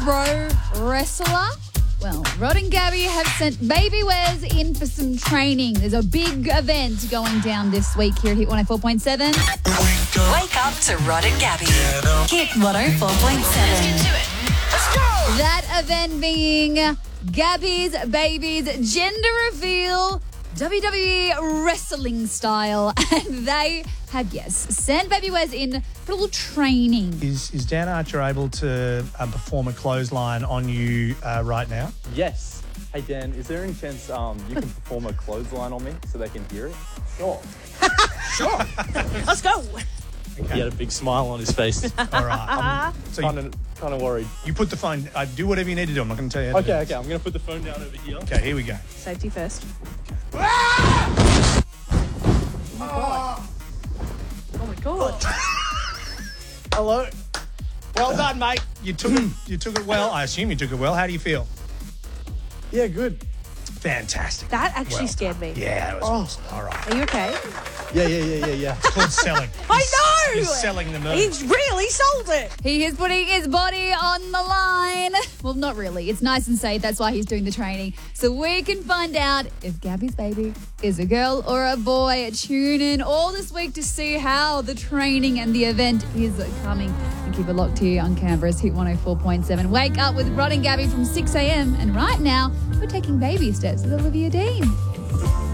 pro wrestler? Well, Rod and Gabby have sent baby Wes in for some training. There's a big event going down this week here at Hit 104.7. Wake up to Rod and Gabby. Hit 104.7. That event being Gabby's baby's gender reveal, WWE wrestling style. And they have, sent baby Wes in for a little training. Is Dan Archer able to perform a clothesline on you right now? Yes. Hey, Dan, is there any chance you can perform a clothesline on me so they can hear it? Sure. Sure. Let's go. He had a big smile on his face. All right. So kind of worried. you put the phone. Do whatever you need to do. I'm not going to tell you how to do Okay. I'm going to put the phone down over here. Okay, here we go. Safety first. Ah! Oh my God. Hello. Well done, mate. You took it well. I assume you took it well. How do you feel? Yeah, good. Fantastic. That actually scared me. Yeah, it was awesome. All right. Are you okay? Yeah. It's called selling. I know. He's selling the merch. He's really sold it. He is putting his body on the line. Well, not really. It's nice and safe. That's why he's doing the training. So we can find out if Gabby's baby is a girl or a boy. Tune in all this week to see how the training and the event is coming. And keep it locked here on Canberra's Hit 104.7. Wake up with Rod and Gabby from 6 a.m. And right now, we're taking baby steps with Olivia Dean.